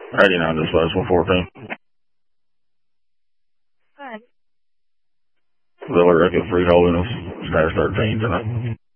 89 dispatch 114. Good. Auxiliary Echo 3 holding us. Status 13 tonight.